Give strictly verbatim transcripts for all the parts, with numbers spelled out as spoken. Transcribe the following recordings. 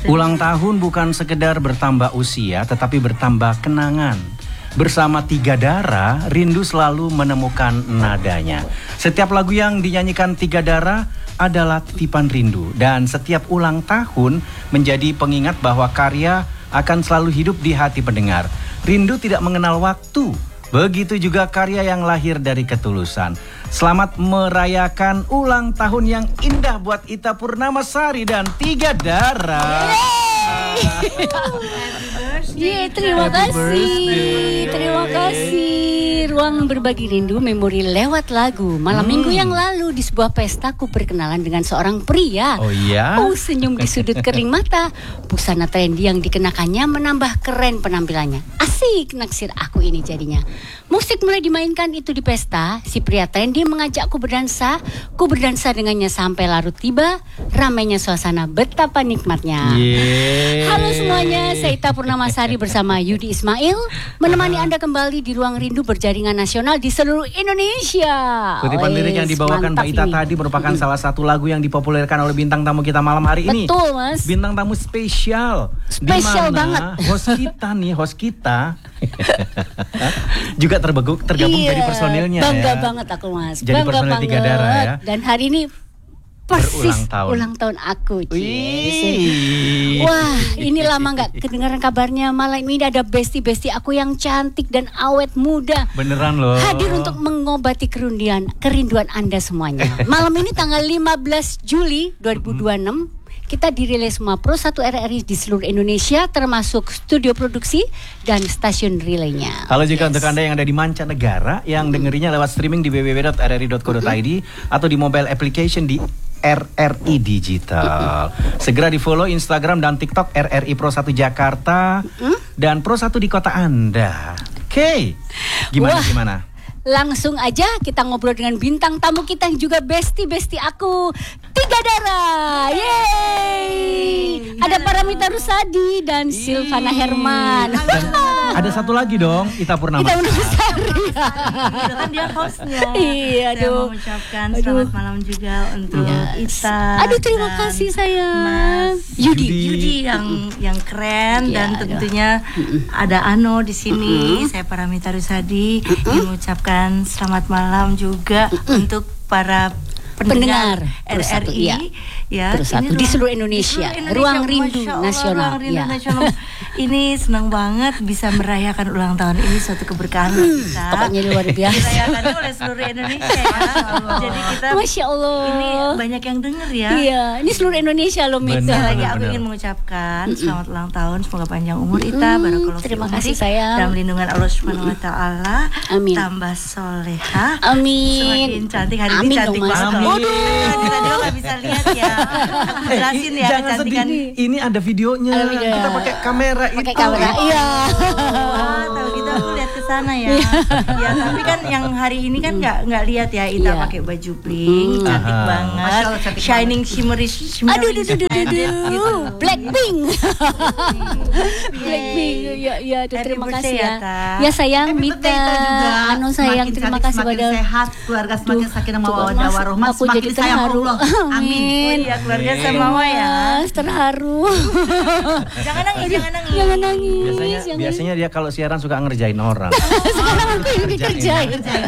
Ulang tahun bukan sekedar bertambah usia, tetapi bertambah kenangan. Bersama Tiga Dara, rindu selalu menemukan nadanya. Setiap lagu yang dinyanyikan Tiga Dara adalah titipan rindu. Dan setiap ulang tahun menjadi pengingat bahwa karya akan selalu hidup di hati pendengar. Rindu tidak mengenal waktu. Begitu juga karya yang lahir dari ketulusan. Selamat merayakan ulang tahun yang indah buat Ita Purnamasari dan Tiga Dara. Yeah, terima kasih. Terima kasih. Ruang berbagi rindu memori lewat lagu. Malam hmm. minggu yang lalu di sebuah pesta aku berkenalan dengan seorang pria. Oh iya? Oh, senyum di sudut kering mata. Busana trendy yang dikenakannya menambah keren penampilannya. Asik naksir aku ini jadinya. Musik mulai dimainkan itu di pesta. Si pria trendy mengajakku berdansa. Ku berdansa dengannya sampai larut tiba. Ramainya suasana, betapa nikmatnya. Yeay. Halo semuanya, saya Ita Purnamasari bersama Yudi Ismail menemani Anda kembali di Ruang Rindu berjaringan nasional di seluruh Indonesia. Kutipan oh, lirik yang dibawakan Mbak Ita ini tadi merupakan hmm. salah satu lagu yang dipopulerkan oleh bintang tamu kita malam hari ini. Betul, Mas. Bintang tamu spesial. Spesial banget. Host kita nih, host kita juga terbeguk, tergabung iya, jadi personilnya. Bangga ya. banget aku, Mas. Jadi bangga personil banget. Tiga Dara ya. Dan hari ini persis berulang tahun. ulang tahun aku. Wah, ini lama gak kedengaran kabarnya. Malam ini ada besti-besti aku yang cantik dan awet muda. Beneran loh. Hadir untuk mengobati kerinduan kerinduan Anda semuanya. Malam ini tanggal lima belas Juli dua ribu dua puluh enam kita dirilis semua Pro satu R R I di seluruh Indonesia, termasuk studio produksi dan stasiun relaynya. Kalau juga yes. untuk Anda yang ada di mancanegara yang dengerinya lewat streaming di w w w dot r r i dot co dot i d atau di mobile application di R R I Digital. Segera di follow Instagram dan TikTok R R I Pro satu Jakarta dan Pro satu di kota Anda. Oke, okay. gimana Wah. gimana? Langsung aja kita ngobrol dengan bintang tamu kita yang juga besti-besti aku, Tiga Dara. Yeay. Ada Paramita Rusady dan Yeay. Silvana Herman. Dan ada satu lagi dong, Ita Purnamasari. Ita Purnamasari. Itu kan dia hostnya. Iya, aduh. Saya mau mengucapkan selamat aduh. malam juga untuk yes. Ita. Aduh, terima kasih sayang. Mas Yudi. Yudi yang yang keren ya, dan tentunya aduh. ada Ano di sini. Uh-uh. Saya Paramita Rusady uh-uh. yang mengucapkan selamat malam juga uh-uh. untuk para pendengar, pendengar R R I ya, ya ini di seluruh Indonesia, di seluruh Indonesia Ruang Rindu Allah, Nasional. Ruang Rindu ya. Nasional. Ini senang banget bisa merayakan ulang tahun ini, suatu keberkahan hmm, kita. Pokoknya luar biasa. Dirayakan oleh seluruh Indonesia ya. Jadi kita Masya Allah. Ini banyak yang dengar ya. Iya, ini seluruh Indonesia loh Mita. Lagi aku ingin mengucapkan selamat ulang tahun, semoga panjang umur Ita, mm, barakallahu terima fiik, kasih sayang. dalam lindungan Allah Subhanahu wa taala. Amin. Tambah soleha. Amin. Semakin cantik hari Amin ini cantik dong, banget. Waduh. Tadi tadi nggak bisa lihat ya. Aku jelasin ya kecantikan. Ini ada videonya. Ada video. Kita pakai kamera itu. Pakai kamera. Iya. Wah, tahu gitu aku lihat ke sana ya. Ya, tapi kan yang hari ini kan nggak nggak lihat ya Ita pakai baju bling, cantik banget. Shining shimmery shimmery. Aduh, aduh, aduh, aduh. Blackpink. Blackpink. Ya, ya, terima kasih ya. Ya sayang, Mita. Anu sayang, terima kasih pada sehat, keluarga semakin sakinah mawaddah warahmah, aku jadi terharu. Amin. Iya, keluarga sama ya. Terharu. Jangan nangis, jangan nangis. Jangan nangis. Biasanya, jangan. biasanya dia kalau siaran suka ngerjain orang. Sekarang aku yang dikerjain.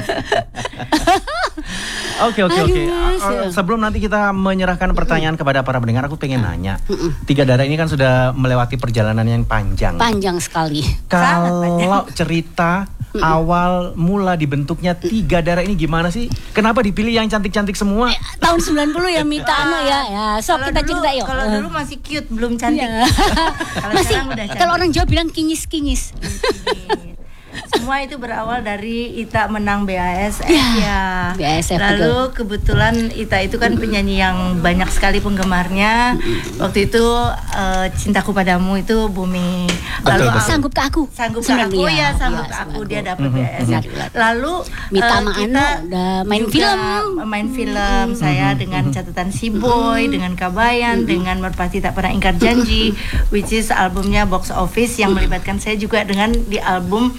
Oke oke oke. Sebelum nanti kita menyerahkan pertanyaan kepada para pendengar, aku pengen nanya. Tiga Dara ini kan sudah melewati perjalanan yang panjang. Panjang sekali. Kalau cerita awal mula dibentuknya Tiga Dara ini gimana sih? Kenapa dipilih yang cantik-cantik semua? Eh, tahun sembilan puluh ya Mita anu ya. Ya, sok kita cerita yuk. Kalau dulu masih cute, belum cantik. Ya. Masih kalau orang Jawa bilang kinyis-kinyis. Semua itu berawal dari Ita menang B A S F ya. ya. B A S F Lalu betul. kebetulan Ita itu kan penyanyi yang banyak sekali penggemarnya. Waktu itu uh, Cintaku Padamu itu booming. Lalu betul, betul. Sanggup ke aku. Sanggup ke aku ya, ya sanggup ke aku dia dapat B A S F. Lalu Mita uh, sama Ano udah main film, main film hmm. saya dengan catatan Si Boy, dengan Kabayan, dengan Merpati Tak Pernah Ingkar Janji, which is albumnya box office yang melibatkan saya juga dengan di album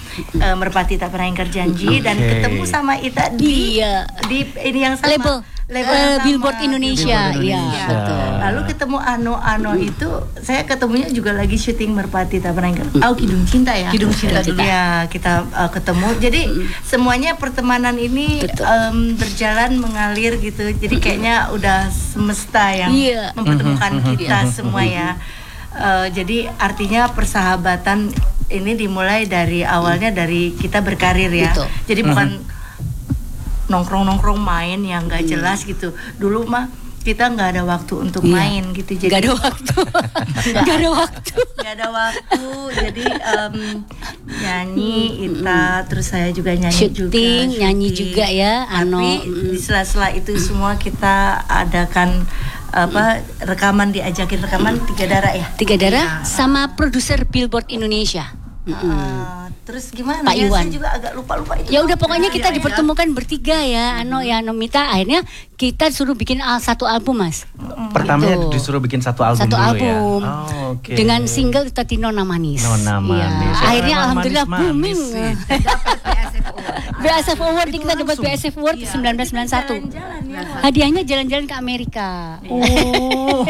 uh, Merpati Tak Pernah Ingkar Janji, dan Oke. ketemu sama Ita di Iya. di ini yang sama. Label. Label Eh, yang sama. Billboard Indonesia. Billboard Iya, Indonesia. betul. Lalu ketemu Ano Ano itu, saya ketemunya juga lagi syuting Merpati Tak Pernah Ingkar. Oh, Kidung Cinta ya. Kidung Cinta. dulu ya kita uh, ketemu. Jadi semuanya pertemanan ini Betul. um, berjalan mengalir gitu. Jadi kayaknya udah semesta yang Iya. mempertemukan kita semua ya. Uh, jadi artinya persahabatan ini dimulai dari awalnya dari kita berkarir ya. Betul. Jadi bukan nongkrong-nongkrong main yang nggak jelas gitu. Dulu mah kita nggak ada waktu untuk Iya. main gitu. Jadi Gak ada waktu. Gak ada waktu. nggak ada waktu. Jadi em, nyanyi Ita, terus saya juga nyanyi juga. Syuting, nyanyi syuting. juga ya, Ano. Tapi Mm. di sela-sela itu semua kita adakan apa rekaman, diajakin rekaman Tiga Darah ya. Tiga Darah sama produser Billboard Indonesia. Uh, terus gimana Pak ya? Iwan. Saya juga agak lupa-lupa itu. Ya udah pokoknya kita Ya, ya. dipertemukan bertiga ya, Ano ya, Nomita. Akhirnya kita suruh bikin al- satu album, Mas. Pertamanya Gitu. disuruh bikin satu album Satu dulu ya. album. Oh, oke. Dengan single Tati Nona Manis. Nona Manis. Iya. Ya, Akhirnya memang alhamdulillah manis-manis booming. sih. B S F Award kita dapat B S F Award Iya. sembilan belas sembilan puluh satu. Jalan-jalan ya. Hadiahnya jalan-jalan ke Amerika. Oh.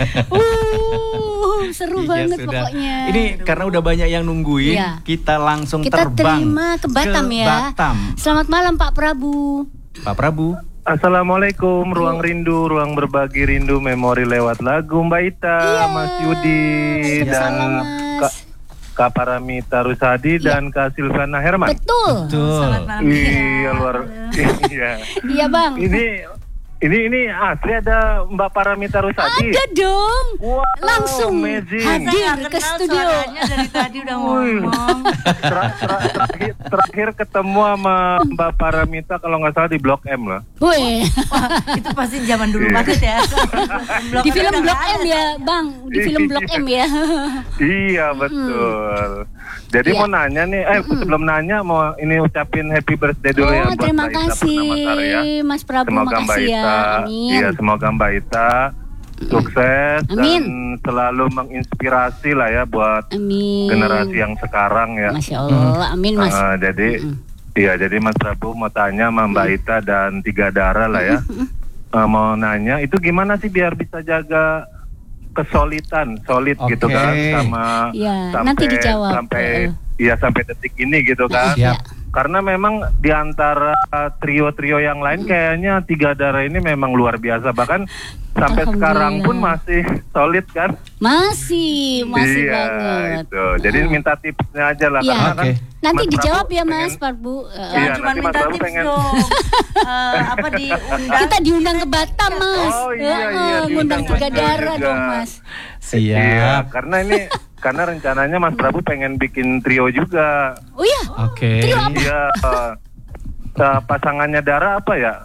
uh, seru Iya, banget sudah. pokoknya. Ini karena udah banyak yang nungguin, Iya. kita langsung Kita terbang terima ke Batam ke ya. Batam. Selamat malam Pak Prabu. Pak Prabu. Assalamualaikum, ruang rindu, ruang berbagi rindu, memori lewat lagu Mbak Ita, Iya. Mas Yudi, dan Salam, Mas. Kak, Kak Paramita Rusadi Iya. dan Kak Silvana Herman. Betul. Tuh. Selamat malam. Iya luar, iya. Iya Bang. Ini ini ini asli ada Mbak Paramita Rusadi. Ada dong. Wow, Langsung amazing. hadir Saya nggak ke kenal studio. suaranya dari tadi udah ngomong. Ter- ter- terakhir, terakhir ketemu sama Mbak Paramita kalau nggak salah di Blok M lah. Woi. Wah, itu pasti zaman dulu banget ya. Di film Blok M ya, Bang. Di film Blok M ya. Iya betul. Jadi Iya. mau nanya nih, eh sebelum nanya mau ini ucapin happy birthday dulu ya Oh, buat terima Mbak Ita kasih Purnamasari ya. Mas Prabu, Semoga Mbak makasih ya. Ita, Amin. iya semoga Mbak Ita sukses Amin. dan selalu menginspirasi lah ya buat Amin. generasi yang sekarang ya. Masya Allah, amin Mas. Eh, jadi, iya jadi Mas Prabu mau tanya sama Mbak Ita dan Tiga Darah lah ya. Eh, mau nanya itu gimana sih biar bisa jaga kesolidan, solid gitu Oke. kan sama Ya, sampai nanti dijawab. sampai Eh. iya sampai detik ini gitu kan. Siap. Karena memang di antara trio-trio yang lain kayaknya Tiga Darah ini memang luar biasa, bahkan sampai sekarang pun masih solid kan. Masih, masih iya, banget. itu. Jadi minta tipsnya aja lah Iya. karena kan Oke. Nanti Mas dijawab Prabu ya Mas pengen- Prabu. Eh, Iya, Jangan cuma nanti Mas minta Prabu tips pengen- dong. Eh, apa diundang? Kita diundang ke Batam Mas. Oh, iya, Eh, iya, eh, ngundang diundang Tiga betul Darah juga. dong Mas. Iya, Siap. karena ini karena rencananya Mas Prabu pengen bikin trio juga. Oh iya, Oke. Trio apa? Iya. eh, eh, pasangannya Dara apa ya?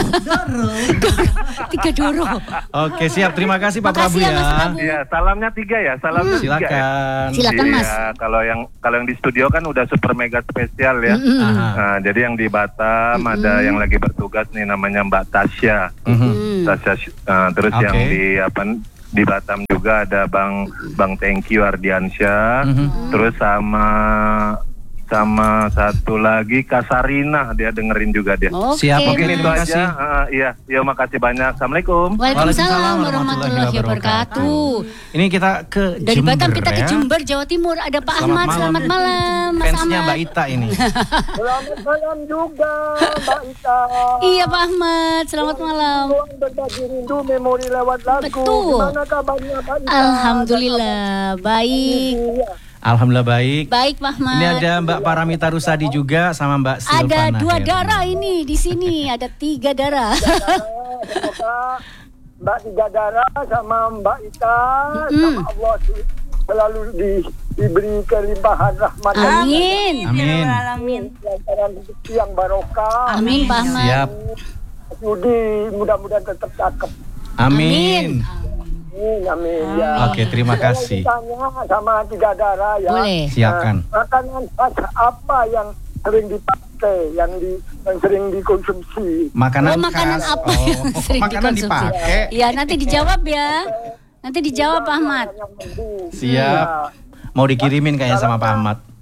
Tiga Doro. Oke, siap. Terima kasih Pak Prabu Makasih ya, ya. Mas Prabu. Iya, salamnya tiga ya, salamnya tiga ya. Silakan. Silakan, Mas. Iya, kalau yang kalau yang di studio kan udah super mega spesial ya. Mm-mm. Aha. Nah, jadi yang di Batam ada yang lagi bertugas nih namanya Mbak Tasya. Mhm. Hmm. Tasya eh, terus Oke. yang di apa di Batam juga ada Bang Bang Thank You Ardiansyah. Mhm. Terus sama sama satu lagi Kasarina, dia dengerin juga dia. Oke, Siap, oke, Mungkin Mas. itu terima aja. kasih. Ah, iya, iya makasih banyak. Assalamualaikum. Waalaikumsalam warahmatullahi wabarakatuh. Ini kita ke Dari Jember Batam kita ke ya. Jember, Jawa Timur. Ada Pak Selamat Ahmad, malam. selamat malam Mas Fansnya Ahmad. Mbak Ita ini. Selamat malam juga Mbak Ita. Iya Pak Ahmad, selamat malam. Ruang berbagi rindu memori lewat lagu. Betul. Gimana kabarnya Mbak Ita? Alhamdulillah, baik. Iya. Alhamdulillah baik. Baik Pak Ahmad. Ini ada Mbak Paramita Rusadi juga sama Mbak Silvana. Ada dua Herman. darah ini di sini, ada tiga darah. Semoga Mbak Tiga Darah sama Mbak Ita Mm-mm. sama Allah su- selalu di, diberi kelimpahan rahmat dan Amin. Amin. Amin. lantaran rezeki yang barokah. Amin Pak Ahmad. Siap. Yudi mudah-mudahan tetap cakep. Amin. Amin, amin. Ya. Oke, terima kasih. Saya mau tanya sama Tiga Darah ya. Boleh. Silakan. Nah, makanan khas apa yang sering dipakai, yang di yang sering dikonsumsi? Makanan, Oh, makanan khas. apa Oh, yang kok sering makanan dikonsumsi? dipakai. Iya, nanti dijawab ya. Nanti dijawab Pak Ahmad. Yang membu. Siap. Ya. Mau dikirimin kayaknya sama Pak Ahmad.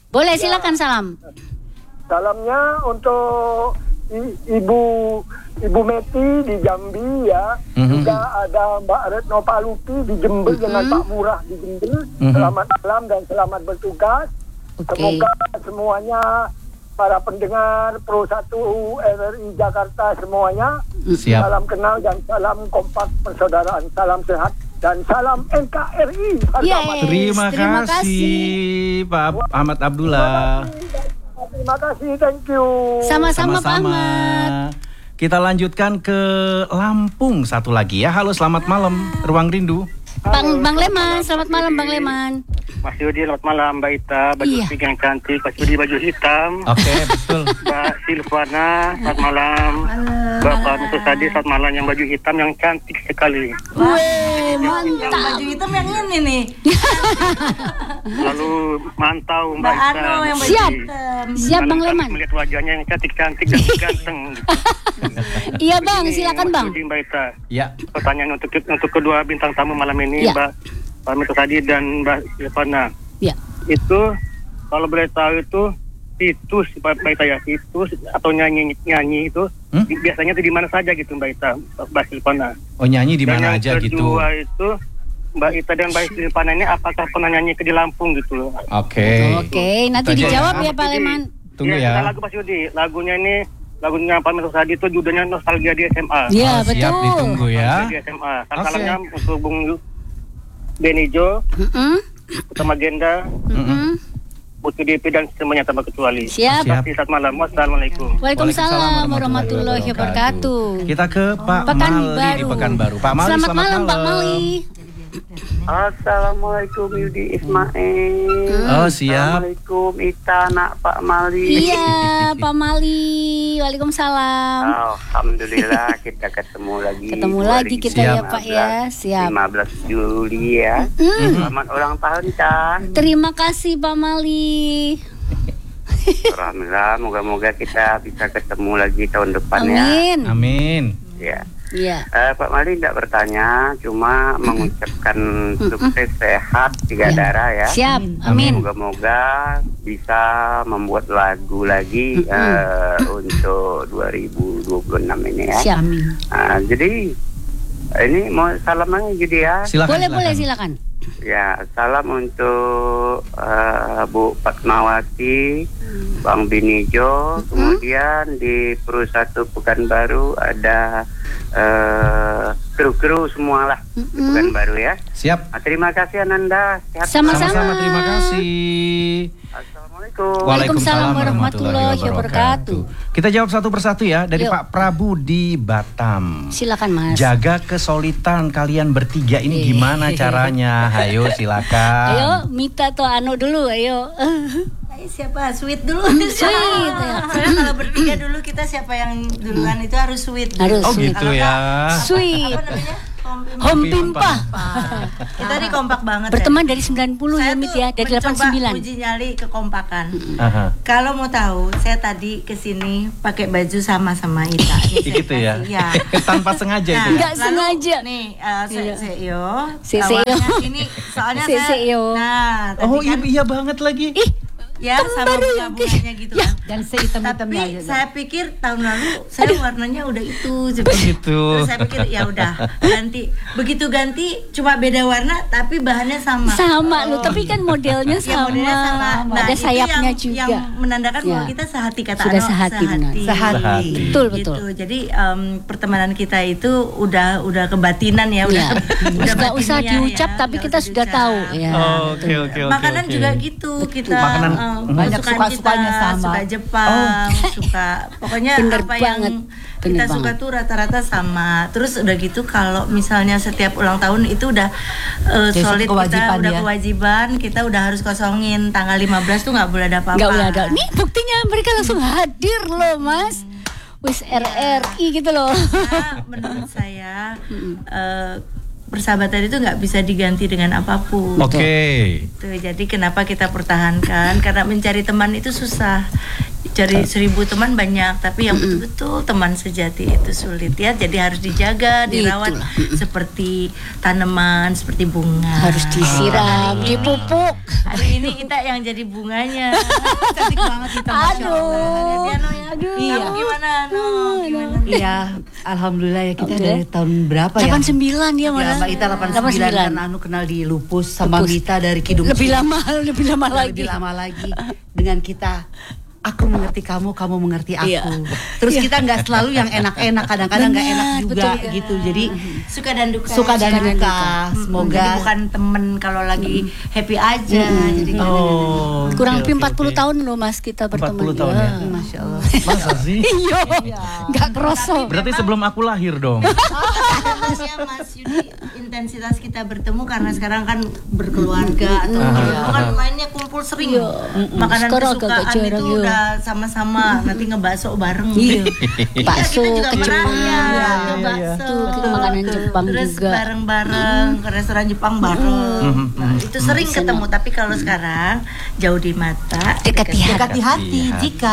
Boleh, silakan salam. Salamnya untuk I- Ibu Ibu Meti di Jambi ya. Mhm. Juga ada Mbak Retno Palupi di Jember dengan Pak Murah di Jember. Mhm. Selamat malam dan selamat bertugas. Oke. Semoga semuanya para pendengar Pro satu R R I Jakarta semuanya Siap. salam kenal dan salam kompak persaudaraan. Salam sehat dan salam N K R I. Yeay. Terima, Terima kasih, kasih. Pak Ahmad Abdullah. Terima kasih, thank you. Sama-sama Pak Ahmad. Kita lanjutkan ke Lampung satu lagi ya. Halo, selamat malam, Ruang Rindu. Bang Bang Leman, selamat malam Bang Leman. Mas Yudi, selamat malam Mbak Ita, baju Iya. pink yang cantik, Mas Yudi baju hitam, Oke, betul. Mbak Silvana, selamat malam, Bapak Mister Sadi, selamat malam, yang baju hitam yang cantik sekali. Weh, Yang mantap. baju hitam yang ini nih. Lalu mantau Mbak Mbak Ita. Ano yang baju Siap. hitam. Siap Bang Kali-kali Leman. melihat wajahnya yang cantik-cantik dan ganteng. Gitu. Iya Bang, Begini, silakan Mas Bang. Yudi, Mbak Ita. Ya. Pertanyaan untuk untuk kedua bintang tamu malam ini, Ya. Mbak Pak Mister Sadi dan Mbak Silvana. Ya. Itu kalau boleh tahu itu situs Mbak Ita ya, situs atau nyanyi nyanyi itu Hmm? di- biasanya itu di mana saja gitu Mbak Ita, Mbak Silvana. Oh, nyanyi di Dan mana yang aja gitu. kedua itu Mbak Ita dan Mbak Silvana ini apakah pernah nyanyi ke di Lampung gitu? Oke. Oke, nanti Itu aja dijawab ya. ya Pak Leman. Tunggu Iya, ya. kita lagu Mas Yudi. Lagunya ini lagunya Pak Mister Sadi itu judulnya Nostalgia di S M A. Iya, Oh, siap, betul. ditunggu ya. Nostalgia di S M A. Oke. Salamnya untuk Bung Benijo, Mm-mm, Utama Genda, mm-mm. Putu D P dan semuanya tanpa kecuali. Siap. Siap. Selamat malam. Wassalamualaikum. Waalaikumsalam warahmatullahi wabarakatuh. Kita ke Pak Pekanbaru. Mali di Pekanbaru. Pak Mali, Selamat, selamat malam Pak Mali. Assalamualaikum Yudi Ismail. Oh, siap. Assalamualaikum Ita nak Pak Mali. Iya, Pak Mali. Waalaikumsalam. Alhamdulillah kita ketemu lagi. Ketemu lagi kita ya Pak ya. Siap. lima belas Juli ya. Mm. Selamat ulang tahun Tan. Terima kasih Pak Mali. Alhamdulillah, moga-moga kita bisa ketemu lagi tahun depan ya. Amin. Amin. Ya. Iya. Eh, Pak Mali tidak bertanya, cuma mengucapkan sukses sehat tiga Ya. darah ya. Siap. Amin. Moga-moga bisa membuat lagu lagi eh, untuk dua ribu dua puluh enam ini ya. Siap. Ah, jadi ini mau salamannya jadi ya. Silakan. Boleh, silakan. boleh silakan. Ya, salam untuk eh, Bu Fatmawati, Bang Binijo, kemudian di Perusahaan Pekanbaru ada eh, kru-kru semualah di Mm-mm. Pekanbaru ya. Siap. Ah, terima kasih Ananda. Sehat Sama-sama. Sama-sama, terima kasih. Assalamualaikum. Waalaikumsalam warahmatullahi wabarakatuh. Kita jawab satu persatu ya dari Yuk. Pak Prabu di Batam. Silakan Mas. Jaga kesolidan kalian bertiga ini gimana caranya? Ayo silakan. Ayo, Mita atau Anu dulu, ayo. Ayo, siapa? Sweet dulu. Sweet, ya. Soalnya kalau bertiga dulu kita siapa yang duluan itu harus sweet. Harus Oh sweet. gitu ya. Sweet. Apa namanya? Home Home Pimpa. Pimpa. Kita nih kompak banget. Berteman ya. dari sembilan puluh ya Mit ya, dari delapan puluh sembilan. uji nyali kekompakan. Aha. Kalau mau tahu, saya tadi kesini pakai baju sama sama Ita. Ini saya Gitu ya. kasih, ya. Tanpa sengaja itu ya. Nggak lalu sengaja. Nih, uh, se Iya. Seo. Se- Seo. Awalnya ini soalnya Se- saya. Seo. Nah, tadi Oh iya, kan iya banget lagi. Ih, ya sama bunga-bunganya gitu Ya. kan. Dan Tapi sehitam-hitamnya aja. saya pikir tahun lalu saya warnanya udah itu seperti Begitu. Terus saya pikir ya udah ganti. Begitu ganti cuma beda warna tapi bahannya sama. sama lu, tapi kan modelnya Ya, sama. modelnya sama. Nah, Ada itu sayapnya yang, juga. yang menandakan bahwa Ya. kita sehati kata Sudah Ano, sehati, benar. Sehati. Betul, betul. Gitu. Jadi em, pertemanan kita itu udah udah kebatinan ya, udah Ya. udah Nggak usah batiniah diucap, ya, tapi nggak kita usah sudah diucap. tahu ya. Oh, Oke oke oke. Makanan oke. juga gitu kita Makanan, em, banyak kesukaan suka-sukanya kita, sama. suka Jepang, suka pokoknya Bener apa banget. yang Bener kita suka banget. tuh rata-rata sama. Terus udah gitu kalau misalnya setiap ulang tahun itu udah eh, Jadi solid satu kewajiban kita udah ya. kewajiban, kita udah harus kosongin tanggal lima belas tuh nggak boleh ada apa-apa. Nggak boleh ada. Nih buktinya mereka langsung hadir loh Mas. Wis R R I gitu loh. Karena menurut saya eh, persahabatan itu nggak bisa diganti dengan apapun. Oke. Tuh, jadi kenapa kita pertahankan? Karena mencari teman itu susah. Cari seribu teman banyak, tapi yang betul-betul teman sejati itu sulit ya. Jadi harus dijaga, dirawat seperti tanaman, seperti bunga. Harus disiram, dipupuk. Hari ini kita yang jadi bunganya. Cantik banget kita, Masya Aduh. Lihat ya, No, ya. Aduh. Kamu gimana, No? Gimana? Iya, alhamdulillah ya kita Oke. dari tahun berapa ya? delapan puluh sembilan dia Ya, malah. Mbak Ita delapan puluh sembilan kan anu kenal di Lupus sama Lupus. Mita dari Kidung Lebih Cina. lama, lebih lama lagi. Lebih lama lagi dengan kita. Aku mengerti kamu, kamu mengerti aku. Iya. Terus Iya. kita nggak selalu yang enak-enak, kadang-kadang nggak enak Benar, juga betul. gitu. Jadi Suka dan duka. suka dan Suka dan duka. duka. Semoga Jadi bukan temen kalau lagi happy aja. Jadi Oh, Kurang oke, lebih oke, empat puluh oke. tahun loh Mas kita berteman. empat puluh tahun ya? Masya Allah. Masa sih? Iya. Enggak kerasa. Berarti sebelum aku lahir dong. Mas ya Mas Yudi, intensitas kita bertemu karena sekarang kan berkeluarga atau dulu kan mainnya kumpul sering. Makanan Sekarang kesukaan agak jarang, itu iya. udah sama-sama, nanti ngebakso bareng. Iya. Iya, Bakso, kita juga kecil. pernah ya, Iya, ngebakso. Tuh, kita makanan Jepang Terus juga. bareng-bareng ke restoran Jepang bareng. Nah, itu sering ketemu, tapi kalau sekarang jauh di mata, Dekat di hati. Dekati hati jika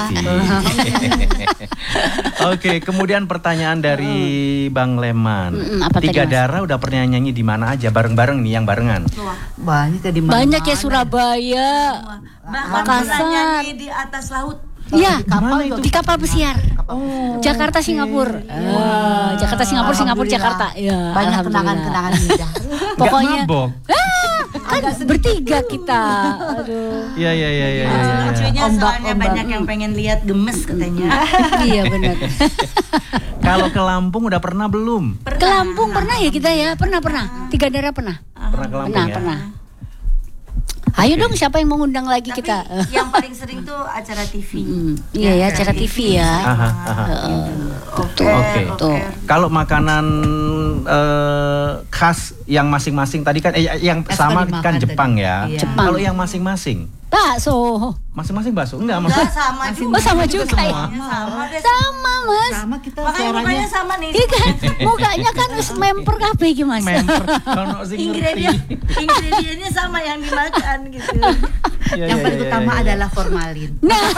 Oke, kemudian pertanyaan dari Bang Leman. Mm-mm, apa tadi, Tiga Mas? Darah udah pernah nyanyi di mana aja bareng-bareng nih yang barengan? banyak ya di mana. Banyak ya Surabaya. bahkan Makassar. pernah nyanyi di atas laut. Iya, Gimana itu? di kapal pesiar. Jakarta Singapura. Ah, Jakarta Singapura, Singapura Jakarta. Ya, Banyak alhamdulillah. kenangan-kenangan indah. Pokoknya Nggak mabok? kan bertiga kita. Aduh. Iya, iya, iya, iya. iya, iya. Lucunya Ombak, soalnya ombak. banyak yang pengen lihat gemes katanya. Iya benar. Kalau ke Lampung udah pernah belum? Ke Lampung pernah ya kita ya? Pernah, pernah. Tiga Darah pernah. Pernah ke Lampung Pernah, ya? pernah. Ayo dong, siapa yang mau ngundang lagi Tapi kita? yang paling sering tuh acara T V. Hmm, iya ya, acara T V ya. Aha, aha. Oke. Oke. Tuh. Kalau makanan eh, khas yang masing-masing tadi kan eh, yang Eh, sama tadi kan makan Jepang tadi. ya. Iya. Jepang. Kalau yang masing-masing, Bakso. masing-masing bakso enggak Enggak maksud? sama juga. Oh sama juga ya? Sama deh. Sama Mas. Sama kita Makanya suaranya. mukanya sama nih. Iya kan? Mukanya kan us memper kabeh iki Mas. Member kalau sing Ingredient ngerti. ingredientnya sama yang dimakan gitu. Iya, Yang iya, paling iya, utama iya. adalah formalin.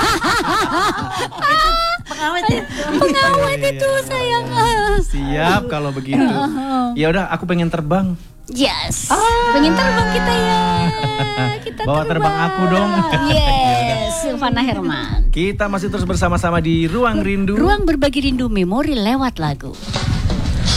Pengawet ya. Pengawet itu sayang. Siap kalau begitu. Ya udah, aku pengen terbang. Yes. Pengen terbang kita ya. Kita Bawa terbang aku dong. Yes, Silvana Herman. Kita masih terus bersama-sama di Ruang Rindu. Ruang berbagi rindu memori lewat lagu.